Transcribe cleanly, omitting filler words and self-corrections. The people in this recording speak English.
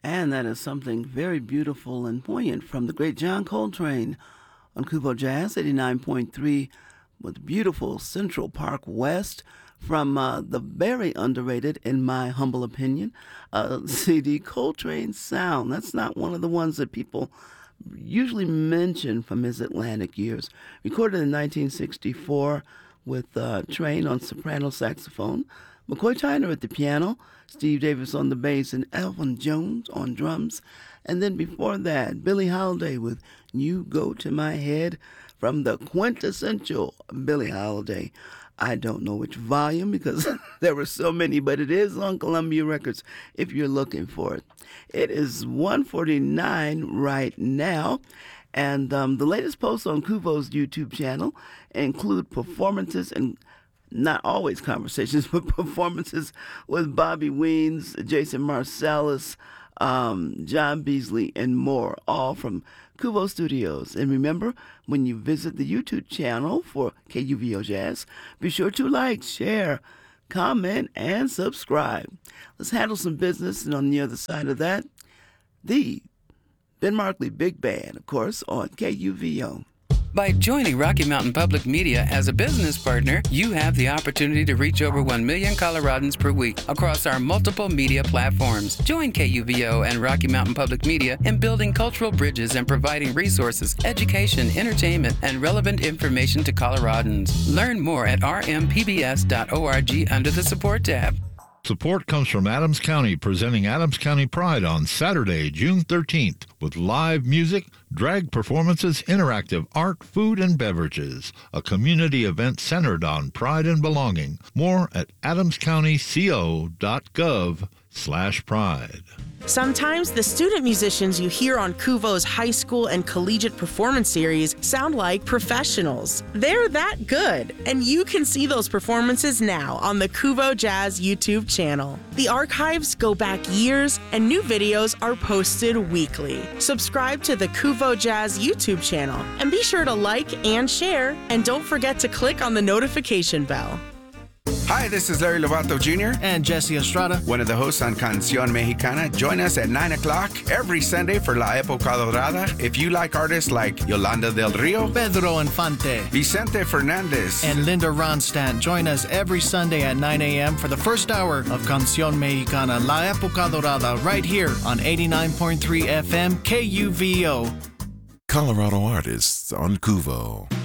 And that is something very beautiful and poignant from the great John Coltrane on Kubo Jazz 89.3 with beautiful Central Park West from the very underrated, in my humble opinion, CD Coltrane Sound. That's not one of the ones that people usually mention from his Atlantic years. Recorded in 1964 with Train on soprano saxophone, McCoy Tyner at the piano, Steve Davis on the bass, and Elvin Jones on drums. And then before that, Billie Holiday with You Go to My Head from the quintessential Billie Holiday. I don't know which volume because there were so many, but it is on Columbia Records if you're looking for it. It is 1:49 right now, and the latest posts on Kuvo's YouTube channel include performances and not always conversations, but performances with Bobby Weens, Jason Marsalis, John Beasley, and more, all from Kuvo Studios. And remember, when you visit the YouTube channel for KUVO Jazz, be sure to like, share, comment, and subscribe. Let's handle some business, and on the other side of that, the Ben Markley Big Band, of course, on KUVO. By joining Rocky Mountain Public Media as a business partner, you have the opportunity to reach over 1 million Coloradans per week across our multiple media platforms. Join KUVO and Rocky Mountain Public Media in building cultural bridges and providing resources, education, entertainment, and relevant information to Coloradans. Learn more at rmpbs.org under the Support tab. Support comes from Adams County, presenting Adams County Pride on Saturday, June 13th, with live music, drag performances, interactive art, food, and beverages. A community event centered on pride and belonging. More at adamscountyco.gov/pride. Sometimes the student musicians you hear on Kuvo's high school and collegiate performance series sound like professionals. They're that good, and you can see those performances now on the Kuvo Jazz YouTube channel. The archives go back years, and new videos are posted weekly. Subscribe to the Kuvo Jazz YouTube channel, and be sure to like and share, and don't forget to click on the notification bell. Hi, this is Larry Lovato Jr. and Jesse Estrada, one of the hosts on Canción Mexicana. Join us at 9 o'clock every Sunday for La Época Dorada. If you like artists like Yolanda del Rio, Pedro Infante, Vicente Fernandez, and Linda Ronstadt, join us every Sunday at 9 a.m. for the first hour of Canción Mexicana, La Época Dorada, right here on 89.3 FM KUVO. Colorado artists on Kuvo.